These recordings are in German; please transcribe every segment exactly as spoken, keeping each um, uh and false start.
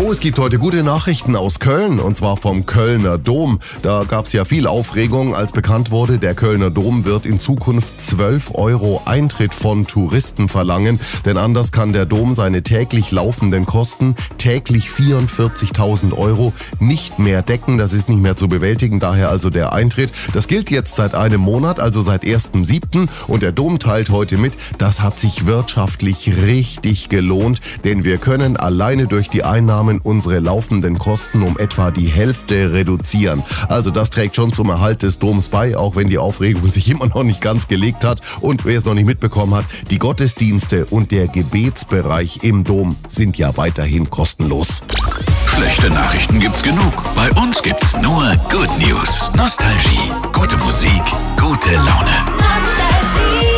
Oh, es gibt heute gute Nachrichten aus Köln, und zwar vom Kölner Dom. Da gab es ja viel Aufregung, als bekannt wurde, der Kölner Dom wird in Zukunft zwölf Euro Eintritt von Touristen verlangen. Denn anders kann der Dom seine täglich laufenden Kosten, täglich vierundvierzigtausend Euro, nicht mehr decken. Das ist nicht mehr zu bewältigen, daher also der Eintritt. Das gilt jetzt seit einem Monat, also seit ersten siebten Und der Dom teilt heute mit, das hat sich wirtschaftlich richtig gelohnt, denn wir können alleine durch die Einnahmen unsere laufenden Kosten um etwa die Hälfte reduzieren. Also das trägt schon zum Erhalt des Doms bei, auch wenn die Aufregung sich immer noch nicht ganz gelegt hat. Und wer es noch nicht mitbekommen hat, die Gottesdienste und der Gebetsbereich im Dom sind ja weiterhin kostenlos. Schlechte Nachrichten gibt's genug. Bei uns gibt's nur Good News. Nostalgie, gute Musik, gute Laune. Nostalgie.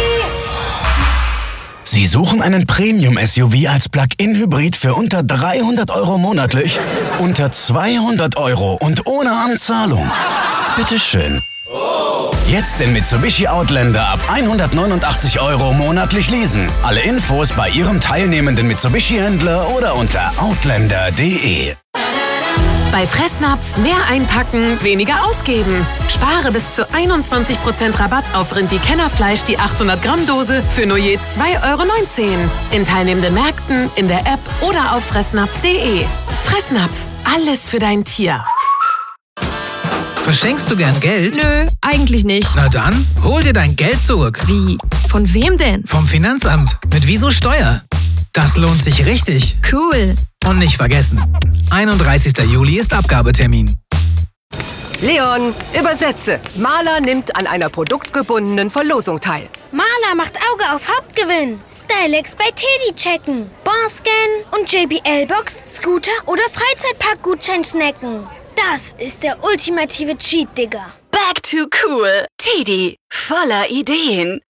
Sie suchen einen Premium-S U V als Plug-in-Hybrid für unter dreihundert Euro monatlich? Unter zweihundert Euro und ohne Anzahlung? Bitteschön. Jetzt den Mitsubishi Outlander ab hundertneunundachtzig Euro monatlich leasen. Alle Infos bei Ihrem teilnehmenden Mitsubishi-Händler oder unter outlander punkt de. Bei Fressnapf mehr einpacken, weniger ausgeben. Spare bis zu einundzwanzig Prozent Rabatt auf Rindi-Kennerfleisch die achthundert Gramm Dose für nur je zwei Euro neunzehn. In teilnehmenden Märkten, in der App oder auf fressnapf punkt de. Fressnapf, alles für dein Tier. Verschenkst du gern Geld? Nö, eigentlich nicht. Na dann, hol dir dein Geld zurück. Wie? Von wem denn? Vom Finanzamt. Mit Wieso Steuer. Das lohnt sich richtig. Cool. Und nicht vergessen, einunddreißigster Juli ist Abgabetermin. Leon, übersetze. Maler nimmt an einer produktgebundenen Verlosung teil. Maler macht Auge auf Hauptgewinn. Stylex bei Teddy checken. Barscan und J B L-Box, Scooter oder Freizeitpark-Gutschein snacken. Das ist der ultimative Cheat, Digga. Back to cool. Teddy. Voller Ideen.